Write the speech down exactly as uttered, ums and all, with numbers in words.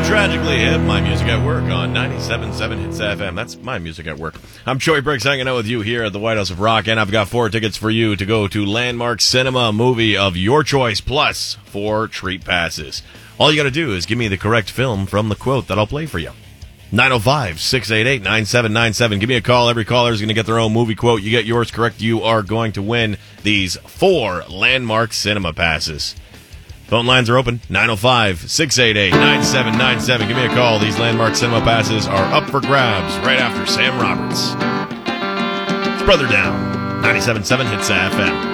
Tragically Hip, My Music at Work on ninety-seven point seven Hits F M. That's My Music at Work. I'm Joey Briggs hanging out with you here at the White House of Rock, and I've got four tickets for you to go to Landmark Cinema, movie of your choice, plus four treat passes. All you got to do is give me the correct film from the quote that I'll play for you. nine oh five, six eight eight, nine seven nine seven. Give me a call. Every caller is going to get their own movie quote. You get yours correct, you are going to win these four Landmark Cinema passes. Phone lines are open, nine oh five, six eight eight, nine seven nine seven. Give me a call. These Landmark Cinema passes are up for grabs right after Sam Roberts. It's Brother Down, ninety-seven point seven Hits F M.